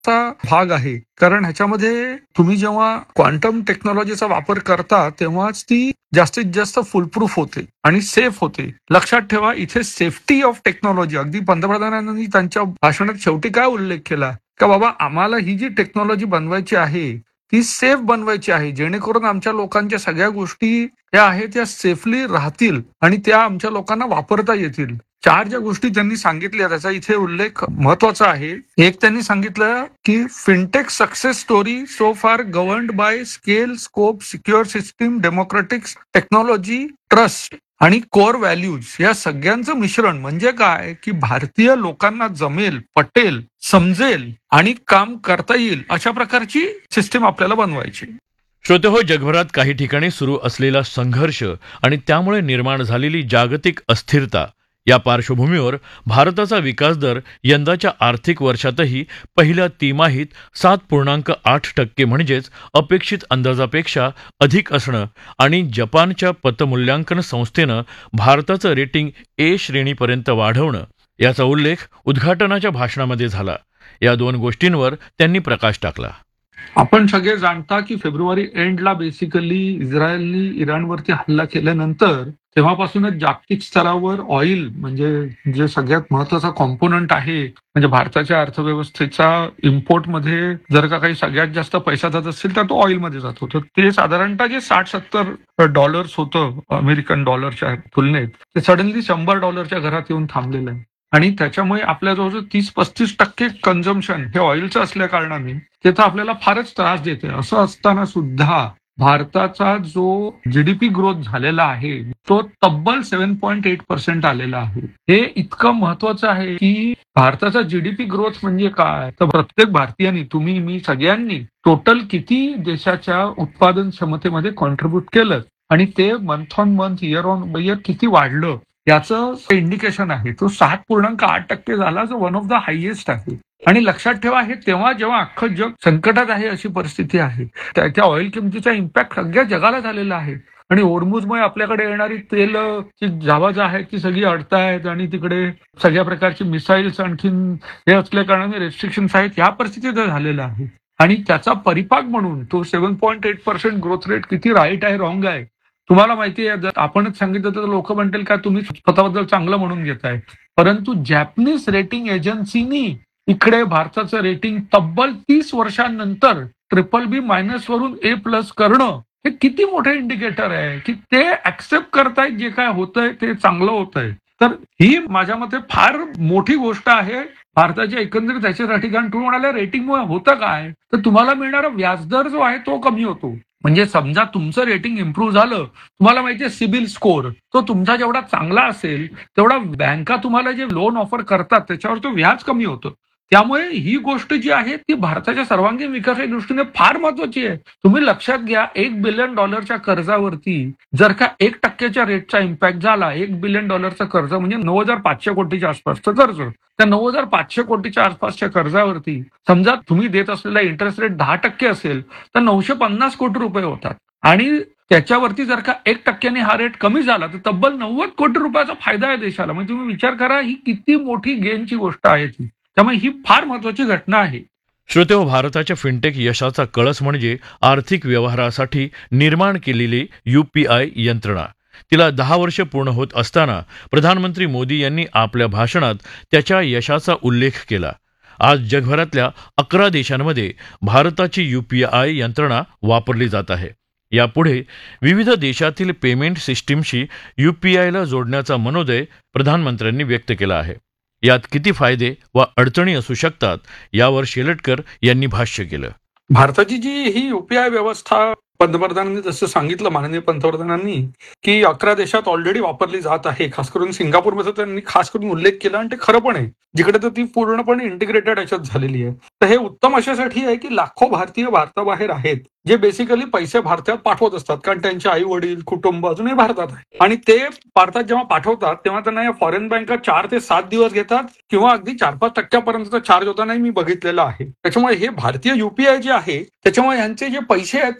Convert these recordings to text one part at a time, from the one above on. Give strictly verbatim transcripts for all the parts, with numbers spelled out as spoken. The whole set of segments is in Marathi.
भाग आहे. कारण ह्याच्यामध्ये तुम्ही जेव्हा क्वांटम टेक्नॉलॉजीचा वापर करता तेव्हाच ती जास्तीत जास्त फुलप्रूफ होते आणि सेफ होते. लक्षात ठेवा, इथे सेफ्टी ऑफ टेक्नॉलॉजी, अगदी पंतप्रधानांनी त्यांच्या भाषणात शेवटी काय उल्लेख केला का बाबा आम्हाला ही जी टेक्नॉलॉजी बनवायची आहे ती सेफ बनवायची आहे, जेणेकरून आमच्या लोकांच्या सगळ्या गोष्टी त्या आहेत त्या सेफली राहतील आणि त्या आमच्या लोकांना वापरता येतील. चार ज्या गोष्टी त्यांनी सांगितल्या त्याचा इथे उल्लेख महत्वाचा आहे. एक त्यांनी सांगितलं की फिनटेक सक्सेस स्टोरी सो फार गव्हर्न्ड bye scale, scope, secure system, democratics, technology, trust आणि कोर व्हॅल्यूज या सगळ्यांचं मिश्रण म्हणजे काय की भारतीय लोकांना जमेल, पटेल, समजेल आणि काम करता येईल अशा प्रकारची सिस्टीम आपल्याला बनवायची. श्रोतेहो, जगभरात काही ठिकाणी सुरू असलेला संघर्ष आणि त्यामुळे निर्माण झालेली जागतिक अस्थिरता या पार्श्वभूमीवर भारताचा विकास दर यंदाच्या आर्थिक वर्षातही पहिल्या तिमाहीत सात पूर्णांक आठ टक्के म्हणजेच अपेक्षित अंदाजापेक्षा अधिक असणं आणि जपानच्या पतमूल्यांकन संस्थेनं भारताचं रेटिंग ए श्रेणीपर्यंत वाढवणं याचा उल्लेख उद्घाटनाच्या भाषणामध्ये झाला. या दोन गोष्टींवर त्यांनी प्रकाश टाकला. आपण सगळे जाणता की फेब्रुवारी एंडला बेसिकली इस्रायलनी इराणवरती हल्ला केल्यानंतर तेव्हापासूनच जागतिक स्तरावर ऑइल म्हणजे जे सगळ्यात महत्वाचा कॉम्पोनंट आहे, म्हणजे भारताच्या अर्थव्यवस्थेचा इम्पोर्टमध्ये जर का काही सगळ्यात जास्त पैसा जात असेल तर तो ऑइलमध्ये जातो. तर ते साधारणतः जे साठ सत्तर डॉलर्स होतं अमेरिकन डॉलरच्या तुलनेत ते सडनली शंभर डॉलरच्या घरात येऊन थांबलेलं आहे. आणि त्याच्यामुळे आपल्या जवळजवळ तीस पस्तीस टक्के कन्झम्पशन हे ऑइलचं असल्या कारणाने ते तर आपल्याला फारच त्रास देते. असं असताना सुद्धा भारताचा जो जीडीपी ग्रोथ झालेला आहे तो तब्बल सेव्हन पॉईंट एट पर्सेंट आलेला आहे. हे इतकं महत्वाचं आहे की भारताचा जीडीपी ग्रोथ म्हणजे काय, तर प्रत्येक भारतीयांनी, तुम्ही, मी, सगळ्यांनी टोटल किती देशाच्या उत्पादन क्षमतेमध्ये कॉन्ट्रीब्युट केलं आणि ते month on month, year on year किती वाढलं याचं इंडिकेशन आहे. तो सात पूर्णांक आठ टक्के झाला, जो वन ऑफ द हायएस्ट आहे. आणि लक्षात ठेवा हे तेव्हा जेव्हा अख्खं जग संकटात आहे अशी परिस्थिती आहे. त्या ऑइल किमतीचा इम्पॅक्ट सगळ्या जगाला झालेला आहे आणि होर्मुझमुळे आपल्याकडे येणारी तेल जहाज आहेत ती सगळी अडतायत आणि तिकडे सगळ्या प्रकारची मिसाईल्स आणखीन हे असल्या कारणाने रेस्ट्रिक्शन्स आहेत. या परिस्थितीत झालेलं आहे आणि त्याचा परिपाक म्हणून तो seven point eight percent growth rate किती राईट आहे, रॉंग आहे तुम्हाला माहिती आहे. जर आपणच सांगितलं तर लोक म्हणतील का तुम्ही स्वतःबद्दल चांगलं म्हणून घेताय, परंतु जॅपनीज रेटिंग एजन्सीनी इकडे भारताचं रेटिंग तब्बल तीस वर्षांनंतर ट्रिपल बी मायनस वरून ए प्लस करणं हे किती मोठं इंडिकेटर आहे की ते ऍक्सेप्ट करतायत जे काय होतंय ते चांगलं होतंय. तर ही माझ्या मते फार मोठी गोष्ट आहे भारताच्या एकंदरीत त्याच्यासाठी. कारण तुम्ही म्हणाले रेटिंगमुळे होतं काय, तर तुम्हाला मिळणारा व्याजदर जो आहे तो कमी होतो. म्हणजे समजा तुमचं रेटिंग इम्प्रूव्ह झालं, तुम्हाला माहितीये सिबिल स्कोर तो तुमचा जेवढा चांगला असेल तेवढा बँका तुम्हाला जे लोन ऑफर करतात त्याच्यावर तो व्याज कमी होतं. त्यामुळे ही गोष्ट जी आहे ती भारताच्या सर्वांगीण विकासाच्या दृष्टीने फार महत्वाची आहे. तुम्ही लक्षात घ्या, एक बिलियन डॉलरच्या कर्जावरती जर का एक टक्क्याच्या रेटचा इम्पॅक्ट झाला, एक बिलियन डॉलरचं कर्ज म्हणजे नऊ हजार पाचशे कोटीच्या आसपासचं कर्ज, त्या नऊ हजार पाचशे कोटीच्या आसपासच्या कर्जावरती समजा तुम्ही देत असलेला इंटरेस्ट रेट दहा टक्के असेल तर नऊशे पन्नास कोटी रुपये होतात आणि त्याच्यावरती जर का एक टक्क्याने हा रेट कमी झाला तर तब्बल नव्वद कोटी रुपयाचा फायदा आहे देशाला. म्हणजे तुम्ही विचार करा ही किती मोठी गेनची गोष्ट आहे ती. त्यामुळे ही फार महत्वाची घटना आहे. श्रोतेहो, भारताच्या फिनटेक यशाचा कळस म्हणजे आर्थिक व्यवहारासाठी निर्माण केलेली यूपीआय यंत्रणा. तिला दहा वर्ष पूर्ण होत असताना प्रधानमंत्री मोदी यांनी आपल्या भाषणात त्याच्या यशाचा उल्लेख केला. आज जगभरातल्या अकरा देशांमध्ये भारताची यूपीआय यंत्रणा वापरली जात आहे. यापुढे विविध देशातील पेमेंट सिस्टीमशी यूपीआयला जोडण्याचा मनोदय प्रधानमंत्र्यांनी व्यक्त केला आहे. यात किती फायदे व अडचणी असू शकतात यावर शेलटकर यांनी भाष्य केलं. भारताची जी ही यूपीआय व्यवस्था पंतप्रधानांनी जसं सांगितलं, माननीय पंतप्रधानांनी, की अकरा देशात ऑलरेडी वापरली जात आहे. खास करून सिंगापूरमध्ये त्यांनी खास करून उल्लेख केला आणि ते खरं पण आहे. जिकडे तर ती पूर्णपणे इंटिग्रेटेड याच्यात झालेली आहे. तर हे उत्तम अशासाठी आहे की लाखो भारतीय भारताबाहेर आहेत जे बेसिकली पैसे भारतात पाठवत असतात, कारण त्यांचे आई वडील कुटुंब अजूनही भारतात आहे आणि ते भारतात जेव्हा पाठवतात तेव्हा त्यांना या फॉरेन बँका चार ते सात दिवस घेतात किंवा अगदी चार पाच टक्क्यापर्यंतचा चार्ज होतानाही मी बघितलेला आहे. त्याच्यामुळे हे भारतीय युपीआय जे आहे त्याच्यामुळे यांचे जे पैसे आहेत ते सरळ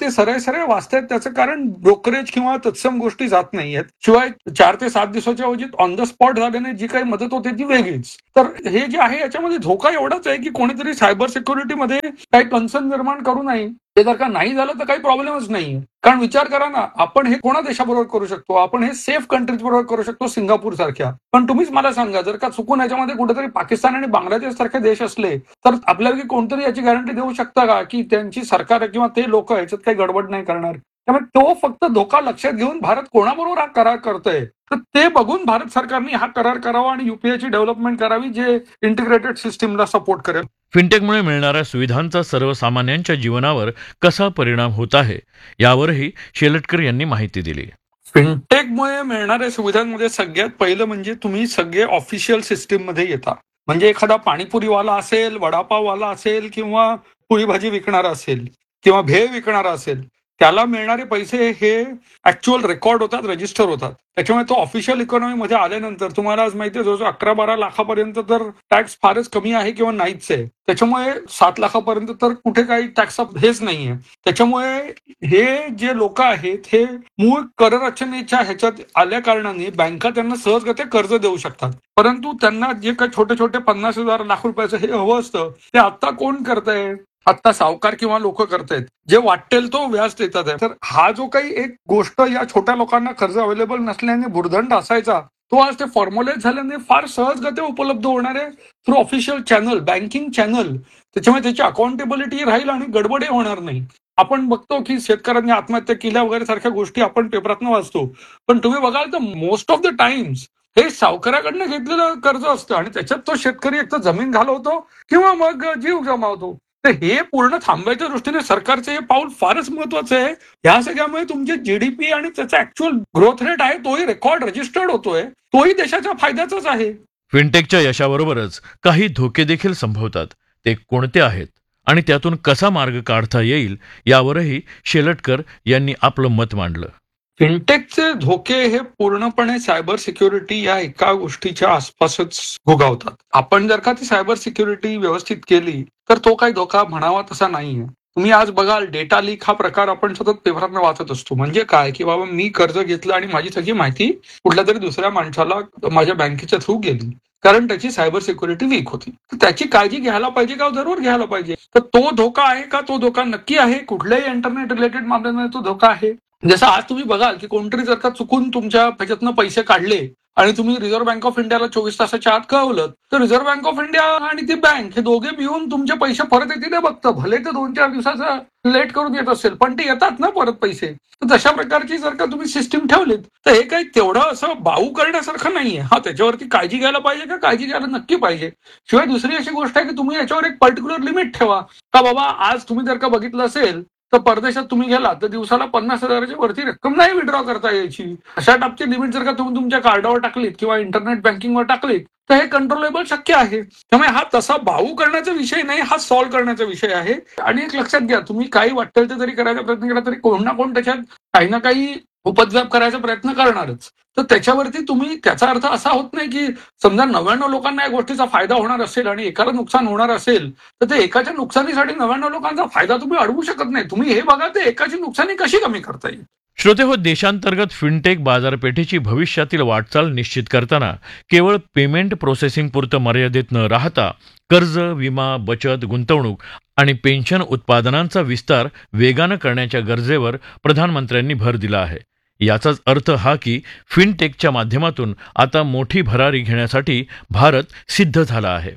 सरळ वाचतायत त्याचं कारण ब्रोकरेज किंवा तत्सम गोष्टी जात नाहीयेत. शिवाय चार ते सात दिवसाच्या अवधीत ऑन द स्पॉट झाल्याने जी काही मदत होते ती वेगळीच. तर हे जे आहे याच्यामध्ये धोका एवढाच आहे की कोणीतरी सायबर सिक्युरिटीमध्ये काही कन्सर्न निर्माण करू नये. ते जर का नाही झालं तर काही प्रॉब्लेमच नाहीये. कारण विचार करा ना, आपण हे कोणा देशाबरोबर करू शकतो? आपण हे सेफ कंट्रीज बरोबर करू शकतो, सिंगापूर सारख्या. पण तुम्हीच मला सांगा, जर का चुकून याच्यामध्ये कुठेतरी पाकिस्तान आणि बांगलादेश सारखे देश असले तर आपल्याला कोणतरी याची गॅरंटी देऊ शकता का की त्यांची सरकार किंवा ते लोक याच्यात काही गडबड नाही करणार? त्यामुळे तो फक्त धोका लक्षात घेऊन भारत कोणाबरोबर हा करार करतोय तर ते बघून भारत सरकारने हा करार करावा आणि युपीआयची डेव्हलपमेंट करावी जे इंटिग्रेटेड सिस्टीमला सपोर्ट करेल. फिनटेकमुळे मिळणाऱ्या सुविधांचा सर्वसामान्यांच्या जीवनावर कसा परिणाम होत आहे यावरही शेलटकर यांनी माहिती दिली. फिनटेकमुळे मिळणाऱ्या सुविधांमध्ये सगळ्यात पहिलं म्हणजे तुम्ही सगळे ऑफिशियल सिस्टीम मध्ये येता. म्हणजे एखादा पाणीपुरीवाला असेल, वडापाववाला असेल किंवा पोळी भाजी विकणारा असेल किंवा भेळ विकणारा असेल, त्याला मिळणारे पैसे हे ऍक्च्युअल रेकॉर्ड होतात, रजिस्टर होतात. त्याच्यामुळे तो ऑफिशियल इकॉनॉमीमध्ये आल्यानंतर तुम्हाला आज माहिती आहे जवळजवळ अकरा बारा लाखापर्यंत तर टॅक्स फारच कमी आहे किंवा नाहीच आहे. त्याच्यामुळे सात लाखापर्यंत तर कुठे काही टॅक्स हेच नाहीये. त्याच्यामुळे हे जे लोक आहेत हे मूळ कर रचनेच्या ह्याच्यात आल्या कारणाने बँका त्यांना सहजगत्या कर्ज देऊ शकतात. परंतु त्यांना जे काही छोटे छोटे पन्नास हजार लाख रुपयाचं हे हवं असतं ते आता कोण करतंय? आता सावकार किंवा लोक करतायत, जे वाटेल तो व्याज देतात आहे. तर हा जो काही एक गोष्ट या छोट्या लोकांना कर्ज अवेलेबल नसल्याने भुर्दंड असायचा तो आज ते फॉर्म्युलाइज झाल्याने फार सहजगत्या उपलब्ध होणार आहे through official channel, banking channel. त्याच्यामुळे त्याची अकाउंटेबिलिटी राहील आणि गडबडही होणार नाही. आपण बघतो की शेतकऱ्यांनी आत्महत्या केल्या वगैरे सारख्या गोष्टी आपण पेपरातनं वाचतो, पण तुम्ही बघाल तर मोस्ट ऑफ द टाइम्स हे सावकाराकडनं घेतलेलं कर्ज असतं आणि त्याच्यात तो शेतकरी एक तर जमीन घालवतो किंवा मग जीव गमावतो. तर हे पूर्ण थांबवायच्या दृष्टीने सरकारचं हे पाऊल फारच महत्वाचं आहे. या सगळ्यामुळे तुमचे जीडीपी आणि त्याचा ऍक्च्युअल ग्रोथ रेट आहे तोही रेकॉर्ड रजिस्टर्ड होतोय, तोही देशाच्या फायद्याचाच आहे. फिनटेकच्या यशाबरोबरच काही धोके देखील संभवतात. ते कोणते आहेत आणि त्यातून कसा मार्ग काढता येईल यावरही शेलटकर यांनी आपलं मत मांडलं. फिनटेकचे धोके हे पूर्णपणे सायबर सिक्युरिटी या एका गोष्टीच्या आसपासच भोगावतात. आपण जर का ती सायबर सिक्युरिटी व्यवस्थित केली तर तो काही धोका म्हणावा तसा नाहीये. तुम्ही आज बघाल डेटा लीक हा प्रकार आपण सतत पेपरात वाचत असतो. म्हणजे काय की बाबा मी कर्ज घेतलं आणि माझी सगळी माहिती कुठल्या तरी दुसऱ्या माणसाला माझ्या बँकेच्या थ्रू गेली कारण त्याची सायबर सिक्युरिटी वीक होती. तर त्याची काळजी घ्यायला पाहिजे का? जरूर घ्यायला पाहिजे. तर तो धोका आहे का? तो धोका नक्की आहे. कुठल्याही इंटरनेट रिलेटेड मामल्यांमध्ये तो धोका आहे. जसं आज तुम्ही बघाल की कोणतरी जर का चुकून तुमच्या ह्याच्यातनं पैसे काढले आणि तुम्ही रिझर्व्ह बँक ऑफ इंडियाला चोवीस तासाच्या आत कळवलं तर रिझर्व्ह बँक ऑफ इंडिया आणि ती बँक हे दोघे मिळून तुमचे पैसे परत येतील हे बघतं. भले ते दोन चार दिवसाचा लेट करून येत असेल पण ते येतात ना परत पैसे. तर तशा प्रकारची जर का तुम्ही सिस्टीम ठेवलीत तर हे काही तेवढं असं बाऊ करण्यासारखं नाहीये. हा, त्याच्यावरती काळजी घ्यायला पाहिजे का? काळजी घ्यायला नक्की पाहिजे. शिवाय दुसरी अशी गोष्ट आहे की तुम्ही याच्यावर एक पर्टिक्युलर लिमिट ठेवा का बाबा आज तुम्ही जर का बघितलं असेल तर परदेशात तुम्ही गेला तर दिवसाला पन्नास हजाराची वरती रक्कम नाही विड्रॉ करता यायची. अशा टाईपची लिमिट जर का तुम्ही तुमच्या कार्डावर टाकलीत किंवा इंटरनेट बँकिंगवर टाकलीत तर हे कंट्रोलेबल शक्य आहे. त्यामुळे हा तसा भाऊ करण्याचा विषय नाही, हा सॉल्व्ह करण्याचा विषय आहे. आणि एक लक्षात घ्या, तुम्ही काही वाटेल ते जरी करायचा प्रयत्न केला तरी कोण ना कोण त्याच्यात काही ना काही उपद्व्याप करायचा प्रयत्न करणारच. तर त्याच्यावरती तुम्ही त्याचा अर्थ असा होत नाही की समजा नव्याण्णव लोकांना या गोष्टीचा फायदा होणार असेल आणि एकाला नुकसान होणार असेल तर ते एकाच्या नुकसानीसाठी नव्याण्णव लोकांचा फायदा तुम्ही अडवू शकत नाही. तुम्ही हे बघा ते एकाची नुकसानी कशी कमी करता येईल. श्रोते हो, देशांतर्गत फिनटेक बाजारपेठेची भविष्यातील वाटचाल निश्चित करताना केवळ पेमेंट प्रोसेसिंग पुरतं मर्यादित न राहता कर्ज, विमा, बचत, गुंतवणूक आणि पेन्शन उत्पादनांचा विस्तार वेगानं करण्याच्या गरजेवर प्रधानमंत्र्यांनी भर दिला आहे. याचाच अर्थ हा की फिनटेकच्या माध्यमातून आता मोठी भरारी घेण्यासाठी भारत सिद्ध झाला आहे.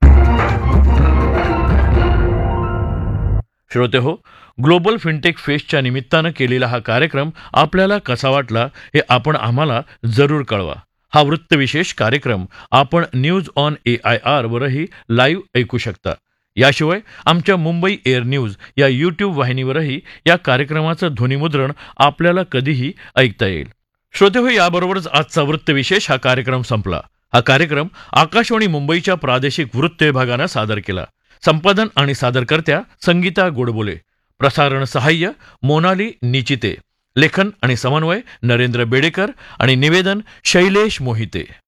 श्रोते हो, ग्लोबल फिनटेक फेस्टच्या निमित्तानं केलेला हा कार्यक्रम आपल्याला कसा वाटला हे आपण आम्हाला जरूर कळवा. हा वृत्तविशेष कार्यक्रम आपण news on A I R वरही लाईव्ह ऐकू शकता. याशिवाय आमच्या मुंबई एअर न्यूज या यूट्यूब वाहिनीवरही या कार्यक्रमाचं ध्वनिमुद्रण आपल्याला कधीही ऐकता येईल. श्रोते हो, याबरोबरच आजचा वृत्तविशेष हा कार्यक्रम संपला. हा कार्यक्रम आकाशवाणी मुंबईच्या प्रादेशिक वृत्त विभागानं सादर केला. संपादन आणि सादरकर्त्या संगीता गोडबोले, प्रसारण सहाय्य मोनाली निचिते, लेखन आणि समन्वय नरेंद्र बेडेकर आणि निवेदन शैलेश मोहिते.